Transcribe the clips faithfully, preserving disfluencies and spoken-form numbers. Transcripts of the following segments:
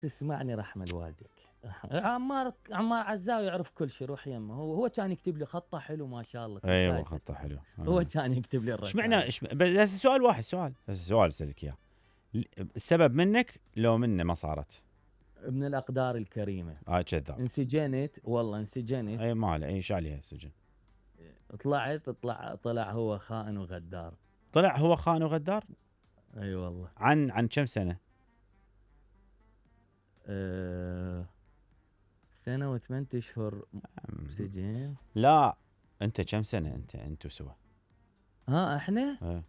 تسمعني رحمة والديك. عمار عمار عزاوي يعرف كل شيء، روح يمه. هو هو كان يكتب لي خطه حلو ما شاء الله، كل ايوه شايفه. خطه حلو. هو آه. كان يكتب لي ايش معنى الرسائل. ايش بس سؤال واحد، سؤال بس سؤال اسالك اياه. السبب منك لو منه ما صارت؟ من الأقدار الكريمة. اه كذاب. انسجنت والله انسجنت. اي مال اي ايش عليها السجن؟ طلعت طلع طلع هو خائن وغدار. طلع هو خان وغدار. اي أيوة والله. عن عن كم سنه؟ أه سنة وثمانية اشهر سجن. لا انت كم سنه انت انتوا سوا؟ ها احنا اه.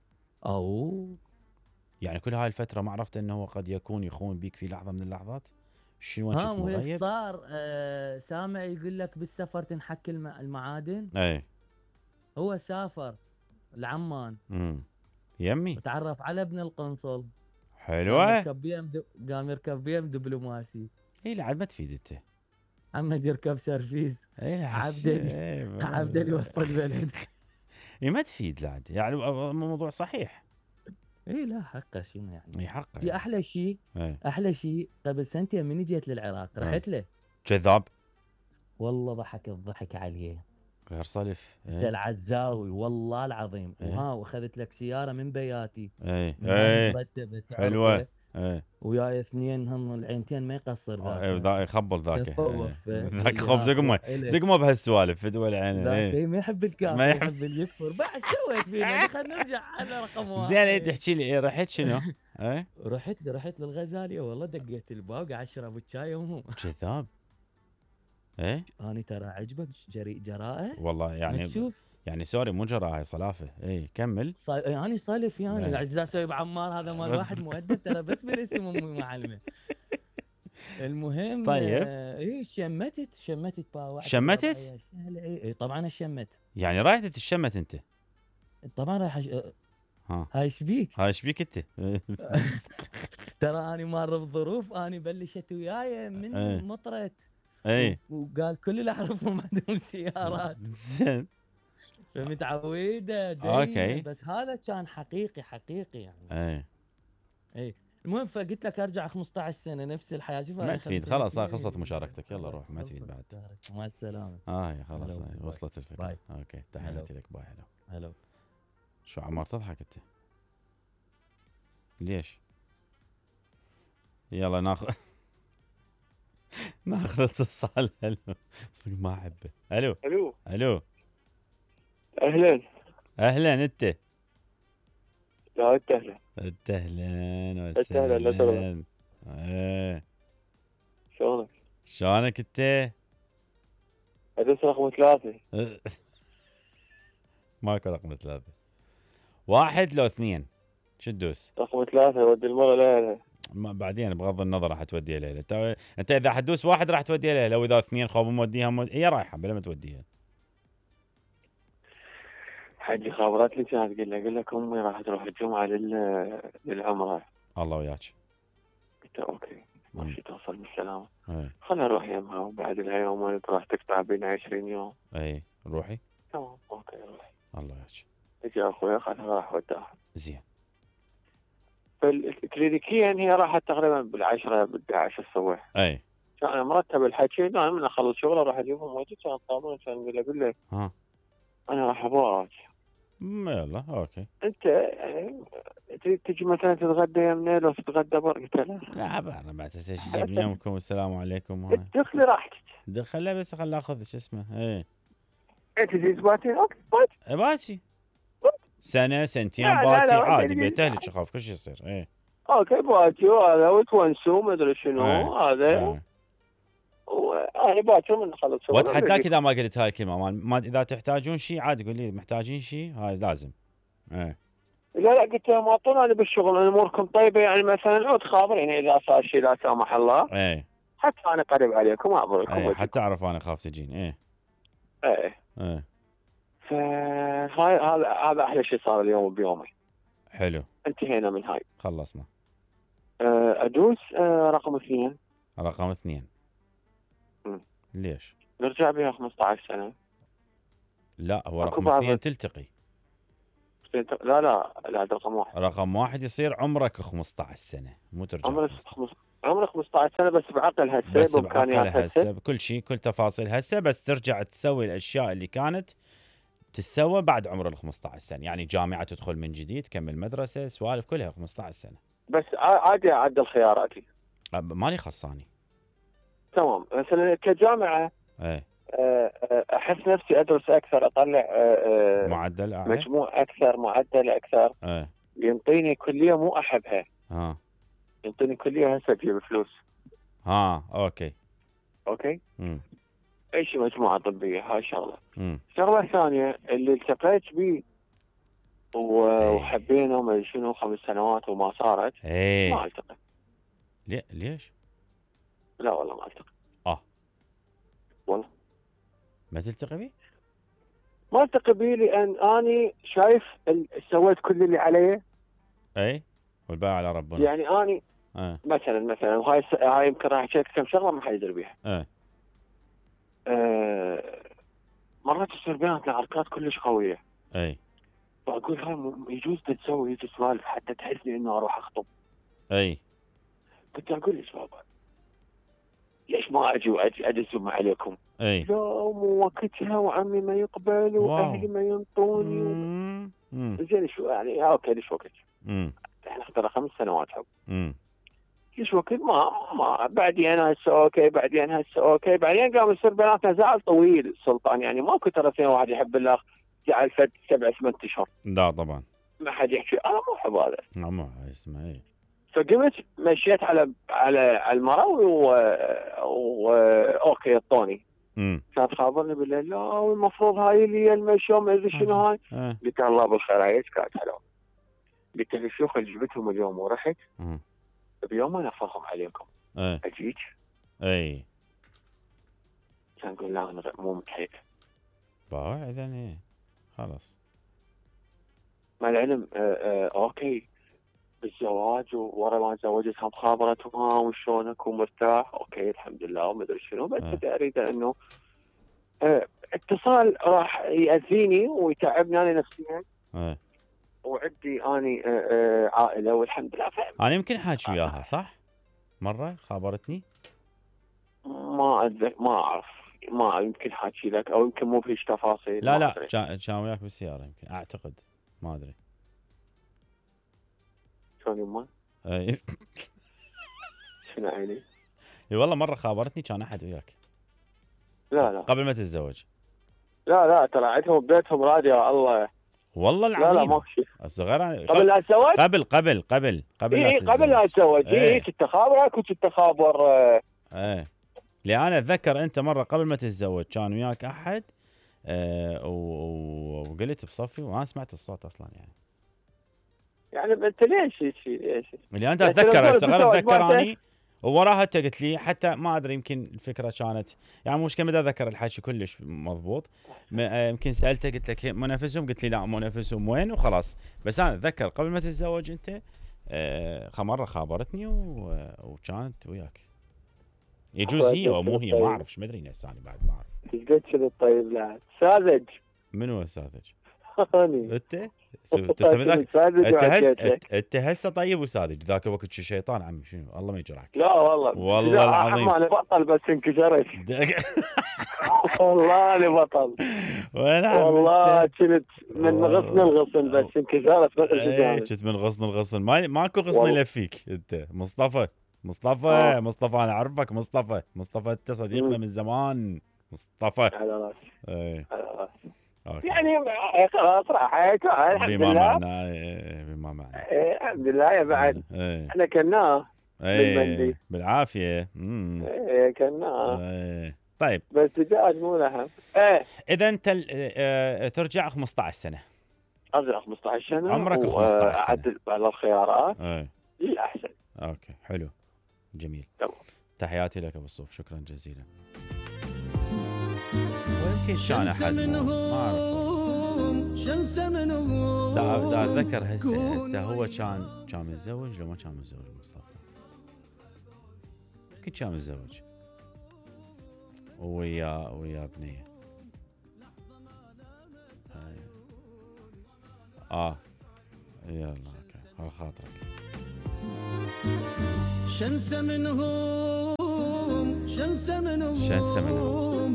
او يعني كل هاي الفتره ما عرفت انه هو قد يكون يخون بيك في لحظه من اللحظات؟ شنو ها كنت مو هيك مغيب؟ صار. أه سامع يقول لك بالسفر تنحكي الم- المعادن. اي. هو سافر لعمان امم يمي. وتعرف على ابن القنصل. قام حلوه. يركب بي ام دو... قام يركب بي ام دبلوماسي. اي لا عاد ما تفيد انت. محمد يركب سيرفيس. اي لا حس عبدلي عبدلي وسط البلد. اي ما تفيد لا عاد يعني موضوع صحيح. اي لا حقه شنو يعني. اي حقه في يعني. احلى شيء. اي. احلى شيء قبل سنتين من جيت للعراق اي. رحت له. كذاب. والله ضحك الضحك عليه. غير صلف. سال عزاوي والله العظيم. ايه. وها واخذت لك سياره من بياتي. اي من هاي اي مرتبه حلوه. تعرفه. اي. وياي اثنين هم العينتين ما يقصر اي ذاك. ذا يخبل ذاك. كفه اي. ووفه ذاك يقول لي خب ها دقمه تروح الك. دقمه بهالسوالف في دول عينه. ذاك اي. ما يحب الكافر، ما يحب, يحب. يحب اللي يكفر. بعد سويت فينا خلينا نرجع على رقم واحد. زين ايه تحكي لي ايه رحت شنو؟ اي. رحت لي رحت للغزاليه والله دقيت الباب قاعد اشرب الشاي وهم. كذاب. ايه. اني ترى عجبك جريء جراءه. والله ما يعني تشوف. يعني سوري مو جراء هاي صلافه. اي كمل. صا... يعني صالف يعني إيه. قاعد اسوي بعمار هذا مال واحد مؤدب ترى بس بالاسم امي معلمه. المهم طيب. آه، ايه شمتت شمتت باوعت شمتت؟ الوضعية سهلة. ايه إيه طبعا شمت. يعني رايح تتشمت انت؟ طبعا راح أش... آه، ها هاي ايش بيك. هاي ايش بيك انت؟ ترى اني مار بظروف اني بلشت وياي من ايه. مطرت. اي. وقال كل اللي اعرفهم عندهم سيارات. زين. فمتعوده اوكي. دايما بس هذا كان حقيقي حقيقي يعني. اي. اي المهم فقلت لك ارجع خمسة عشر سنه نفس الحياه. شوف ما هاي تفيد خلتني خلاص فيها. خلصت مشاركتك يلا روح ما تفيد بعد. مع السلامه. اه هي خلاص هلا هاي باي. وصلت الفكره. باي. اوكي تحياتي لك باي. هلا. هلا. شو عمار تضحك انت؟ ليش؟ يلا ناخذ ناخذ اتصال. الو صدق ما احبه. الو. الو الو. اهلا. اهلا انت. لا انت اهلا. انت اهلا انت أهلاً، لا تغلط. وسهلا. ايه شلونك؟ شلونك انت؟ ادرس رقم ثلاثة. ماكو رقم ثلاثة. واحد لو اثنين شو تدوس؟ رقم ثلاثة ودي المرة لها. ما بعدين بغض النظر راح توديها ليلة. انت انت اذا حتدوس واحد راح توديها ليلة، واذا اثنين خوب موديها مود... هي رايحة بلا ما توديها. حجي خابرت لي كانت قلت له قل لك امي راح تروح الجمعة لل... للعمرة. الله وياك. قلت له اوكي ماشي توصل بالسلامة. اي. خلنا نروح يمها وبعد لها يومين راح تقطع بينا عشرين يوم. اي روحي. تمام اوكي روحي. الله وياك. اجى اخوي خلها راح وداها. زين. فالكلينيكيا هي راحت تقريبا بالعشرة بالحادية عشرة الصبح. اي. كان مرتب الحكي انا من اخلص شغله اروح اجيبهم واجي كان طابون كان يقول له قل له ها انا راح ابوك. ما يلا اوكي. انت يعني تريد تجي مثلا تتغدى يمنا لو تتغدى بر قلت له لا انا بعد ايش جيب يومكم والسلام عليكم. هاي ادخلي راحتك. دخله بس خل اخذ شو اسمه. اي انت تجي اسبوعين اوكي باجي. باتشي سنه سنتين لا، لا، باتي لا، عادي أنت بيتهلك اخاف كل شيء يصير. اي اوكي باجي وهذا وتونسوا ما ادري شنو إيه. هذا. إيه. وانا باكر من اخلص شغل واتحداك اذا ما قلت هاي الكلمه مال ما اذا تحتاجون شيء عادي قول لي محتاجين شيء هاي لازم. ايه لا لا قلت لهم ما طول انا بالشغل اموركم طيبه يعني مثلا عود خابرين اذا صار شيء لا سامح الله. ايه. حتى انا قريب عليكم اعبركم. ايه حتى اعرف انا خاف تجين. ايه. ايه. ايه. فهاي هذا هذا احلى شيء صار اليوم بيومي. حلو انتهينا من هاي. خلصنا. ادوس رقم اثنين. رقم اثنين. م. ليش؟ نرجع بها خمسة عشر سنة. لا هو أكو رقم بعض- اثنين تلتقي. لا لا لا رقم واحد. رقم واحد يصير عمرك خمسة عشر سنة مو ترجع عمري خمسة عشر. خمس عمره خمسة عشر سنه بس بعقل هسه بس بامكانيات بعقلها هسه. هسه بكل شيء، كل تفاصيل هسه، بس ترجع تسوي الاشياء اللي كانت تسوى بعد عمر ال خمسة عشر سنه، يعني جامعه تدخل من جديد، تكمل مدرسه، سوالف كلها خمسة عشر سنه. بس ع- عادي اعدل خياراتي. أب- مالي خصاني. تمام مثلا كجامعه ايه آه، آه، احس نفسي ادرس اكثر، اطلع آه، آه، معدل اعلى. مجموع اكثر، معدل اكثر، ايه ينطيني كليه مو احبها، ها ينطيني كليه هسه تجيب فلوس. ها اوكي. اوكي امم اي شيء مجموعه طبيه، هاي شغله. امم الشغله الثانيه اللي التقيت به و- إيه. وحبينا وما أدري شنو خمس سنوات وما صارت، ما ايه التقي. ليه ليش؟ لا والله ما التقي. اه والله ما تلتقي بي؟ ما التقي به لان اني شايف ال- سويت كل اللي علي. اي والباقي على ربنا. يعني اني اه مثلا مثلا وهاي الس- هاي يمكن راح احكي لك كم شغله ما حيدري بيها. اه أه مرات تصير بيناتنا عركات كلش قويه، اي فاقول هاي م- يجوز تسوي هيك سوالف حتى تحسني انه اروح اخطب. اي كنت اقول ليش بابا ليش ما اجي واجي ادزم عليكم؟ اي لا مو وقتها وعمي ما يقبل واهلي ما ينطوني و... امم امم زين شو يعني اوكي ليش وقت؟ امم احنا اخترنا خمس سنوات حب، امم ليش وقت؟ ما ما بعدين هسه اوكي، بعدين هسه اوكي، بعدين قام يصير بيناتنا زعل طويل سلطان، يعني ماكو ترى اثنين واحد يحب الاخ زعل فد سبع ثمان اشهر لا طبعا. ما حد يحكي، انا مو احب هذا. نعم هاي اسمها اي. فقمت مشيت على على على المرة و... و... اوكي الطوني امم كانت خابرني بالليل، لا والمفروض هاي اللي المشي ما ادري شنو هاي. اه قلت لها الله بالخير هاي ايش كانت حلوه. قلت له الشيوخ اللي جبتهم اليوم ورحت اه بيوم ما انفضهم عليكم اي اجيك. اي كان يقول لا انا مو متحيل. باوع اذا ايه خلاص. مع العلم آه آه اوكي بالزواج ورا ما تزوجت هم خابرتهم ها وشلونك ومرتاح، اوكي الحمد لله وما ادري شنو، بس آه. اريد انه آه اتصال راح ياذيني ويتعبني انا نفسيا، ايه وعندي اني آه آه عائله والحمد لله. انا يمكن حاكي وياها صح؟ مره خابرتني. ما أتذكر ما اعرف، ما يمكن حاكي لك او يمكن مو بهيج تفاصيل. لا ما لا أدري. كان كان وياك بالسياره يمكن اعتقد، ما ادري. شلون يما؟ اي شنو عيني؟ اي والله مره خابرتني كان احد وياك لا لا قبل ما تتزوج. لا لا ترى عندهم ببيتهم راديو يا الله. والله لا لا العظيم. ماكو شيء. الصغير أنا- قبل لا اتزوج؟ قبل قبل قبل قبل لا اي تتزوج. قبل لا اتزوج اي إيه. كنت اخابر اكو كنت اخابر آه، ايه لان انا اتذكر انت مره قبل ما تتزوج كان وياك احد آه و- و- وقلت بصفي وما سمعت الصوت اصلا يعني. يعني انت ليش هيك ليش؟ اللي انت بس اتذكر لو الصغير تتزوج اتذكر بعدين. اني ووراها انت قلت لي حتى ما ادري يمكن الفكره كانت يعني مش كم اتذكر الحكي كلش مضبوط. م- آه، يمكن سالته قلت لك مو نفسهم قلت لي لا مو نفسهم وين وخلاص. بس انا اتذكر قبل ما تتزوج انت آه مره خابرتني و- وكانت وياك. يجوز هي او مو هي ما اعرف، ما ادري هسه انا بعد ما اعرف. ايش قد شنو الطيب لا ساذج. منو ساذج؟ اني انت سو- انت ذاك ساذج انت هسه وعجيتك. انت هسه طيب وساذج، ذاك الوقت شو شيطان عمي شنو الله ما يجرحك. لا والله والله لا، العظيم. انا بطل بس انكسرت. والله انا بطل. وين عم والله انت؟ كنت من غصن الغصن بس انكسرت مثل ايه التزامن. كنت من غصن الغصن ما ماكو غصن والله. يلفيك انت مصطفى. مصطفى آه. مصطفى انا اعرفك مصطفى. مصطفى انت صديقنا مم. من زمان مصطفى. على راسي ايه على راسي. اوكي. يعني خلاص راحت الحمد بما لله. معناه إيه، بما معناه إيه، الحمد لله يا بعد ايه احنا كناه بالمندي. ايه بالعافيه. امم ايه كناه ايه طيب بس دجاج مو لحم. ايه اذا انت ال- آه، ترجع خمسة عشر سنه ارجع خمسة عشر سنه عمرك خمسة عشر سنة. واعدل على الخيارات ايه للاحسن. اوكي حلو جميل. تمام. تحياتي لك ابو الصوف شكرا جزيلا. ويمكن كان احد مو- ما اعرف. دا دا اتذكر هسه هسه هو كان كان متزوج لو ما كان متزوج مصطفى؟ يمكن كان متزوج ويا ويا بنيه. هاي. اه يلا اوكي على خاطرك. شنسة منهم شنسة منهم شنسة منهم.